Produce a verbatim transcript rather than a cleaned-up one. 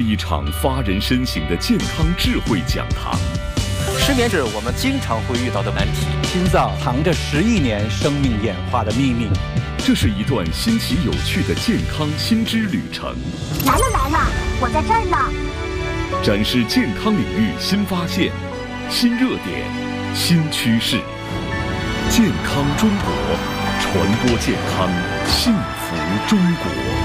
一场发人深省的健康智慧讲堂。 失眠是我们经常会遇到的难题。 心脏藏着十亿年生命演化的秘密。 这是一段新奇有趣的健康新知旅程。 来了来了，我在这儿呢。 展示健康领域新发现、新热点、新趋势。健康中国，传播健康，幸福中国。